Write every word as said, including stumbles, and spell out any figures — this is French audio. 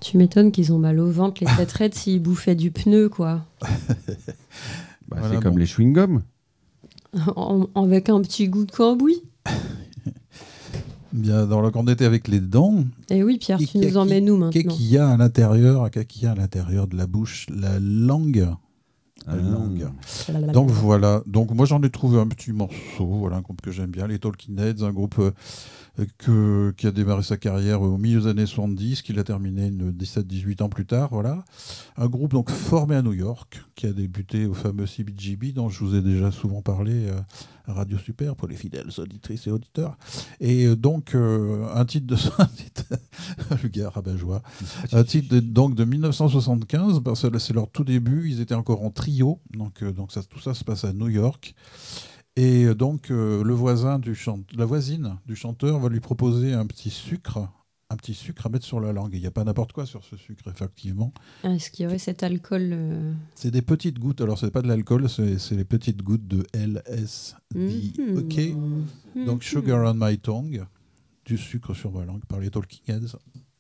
Tu m'étonnes qu'ils ont mal au ventre, les têtes raides, s'ils bouffaient du pneu, quoi. bah, Voilà, c'est comme bon. les chewing-gums. En- avec un petit goût de cambouis. Bien, dans le, quand on était avec les dents, Et oui, Pierre, tu Qu'est-ce nous emmènes où Qu'est-ce maintenant? qu'il y a à l'intérieur Qu'est-ce qu'il y a à l'intérieur de la bouche? La langue. La Ah. langue. Donc voilà. Donc moi j'en ai trouvé un petit morceau, voilà, un groupe que j'aime bien, les Talking Heads, un groupe euh, que, qui a démarré sa carrière au milieu des années soixante-dix, qu'il a terminé une dix-sept dix-huit ans plus tard, voilà. Un groupe donc formé à New York, qui a débuté au fameux C B G B, dont je vous ai déjà souvent parlé euh, à Radio Super pour les fidèles auditrices et auditeurs. Et euh, donc euh, un titre de un titre, le gars rabat-joie, un titre de, donc de mille neuf cent soixante-quinze, parce que c'est leur tout début, ils étaient encore en trio, donc, euh, donc ça, tout ça se passe à New York. Et euh, donc euh, le voisin du chant... la voisine du chanteur va lui proposer un petit sucre, un petit sucre à mettre sur la langue. Il n'y a pas n'importe quoi sur ce sucre, effectivement. Est-ce qu'il y aurait cet alcool euh... C'est des petites gouttes. Alors, c'est pas de l'alcool, c'est, c'est les petites gouttes de L S D. Mm-hmm. Ok. Donc, Sugar on My Tongue, du sucre sur ma langue, par les Talking Heads.